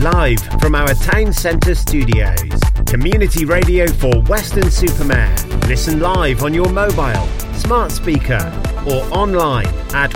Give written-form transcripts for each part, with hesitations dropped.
Live from our town centre studios. Community radio for Weston-super-Mare. Listen live on your mobile, smart speaker or online at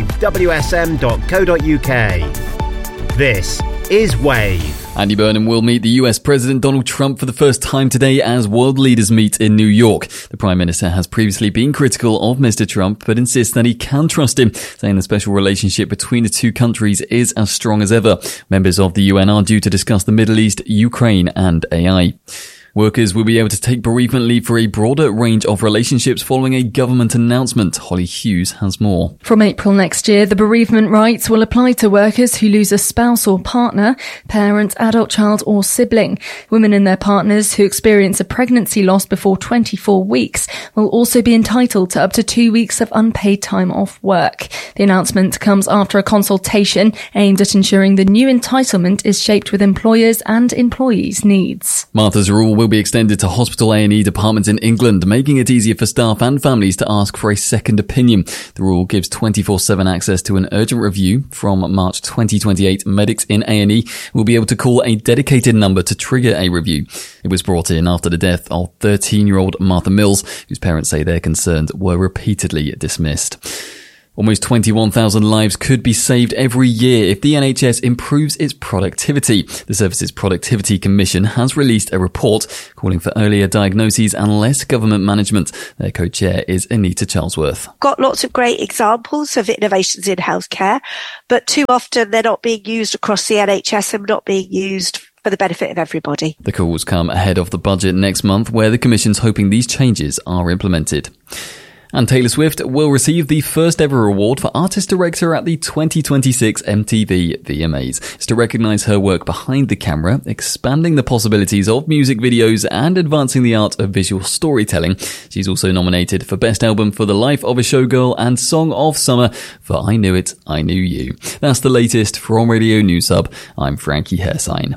wavewsm.co.uk. This is Wave. Andy Burnham will meet the US President Donald Trump for the first time today as world leaders meet in New York. The Prime Minister has previously been critical of Mr. Trump, but insists that he can trust him, saying the special relationship between the two countries is as strong as ever. Members of the UN are due to discuss the Middle East, Ukraine and AI. Workers will be able to take bereavement leave for a broader range of relationships following a government announcement. Holly Hughes has more. From April next year, the bereavement rights will apply to workers who lose a spouse or partner, parent, adult child or sibling. Women and their partners who experience a pregnancy loss before 24 weeks will also be entitled to up to 2 weeks of unpaid time off work. The announcement comes after a consultation aimed at ensuring the new entitlement is shaped with employers' and employees' needs. Martha's rule will be extended to hospital A&E departments in England, making it easier for staff and families to ask for a second opinion. The rule gives 24/7 access to an urgent review. From March 2028, medics in A&E will be able to call a dedicated number to trigger a review. It was brought in after the death of 13-year-old Martha Mills, whose parents say their concerns were repeatedly dismissed. Almost 21,000 lives could be saved every year if the NHS improves its productivity. The Services Productivity Commission has released a report calling for earlier diagnoses and less government management. Their co-chair is Anita Charlesworth. Got lots of great examples of innovations in healthcare, but too often they're not being used across the NHS and not being used for the benefit of everybody. The calls come ahead of the budget next month, where the Commission's hoping these changes are implemented. And Taylor Swift will receive the first ever award for Artist Director at the 2026 MTV VMAs. It's to recognise her work behind the camera, expanding the possibilities of music videos and advancing the art of visual storytelling. She's also nominated for Best Album for The Life of a Showgirl and Song of Summer for I Knew It, I Knew You. That's the latest from Radio News Hub. I'm Frankie Hersign.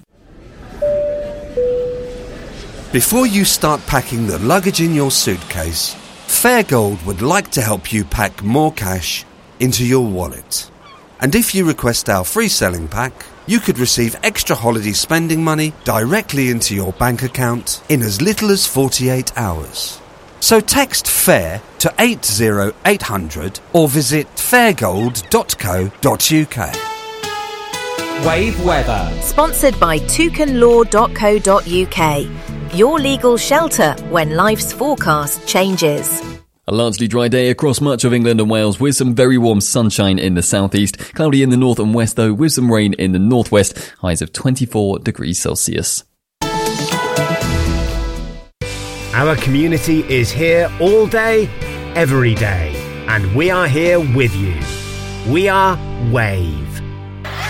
Before you start packing the luggage in your suitcase, Fairgold would like to help you pack more cash into your wallet. And if you request our free selling pack, you could receive extra holiday spending money directly into your bank account in as little as 48 hours. So text FAIR to 80800 or visit fairgold.co.uk. Wave weather. Sponsored by toucanlaw.co.uk. Your legal shelter when life's forecast changes. A largely dry day across much of England and Wales with some very warm sunshine in the southeast. Cloudy in the north and west though, with some rain in the northwest. Highs of 24 degrees Celsius. Our community is here all day, every day. And we are here with you. We are Wave.